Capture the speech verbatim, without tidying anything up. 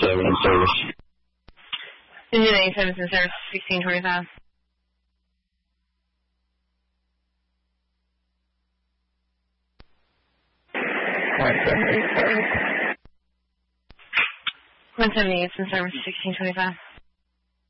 seven in service. Engine eighty-seven in service, sixteen twenty-five. one seventy-eight in service, sixteen twenty-five.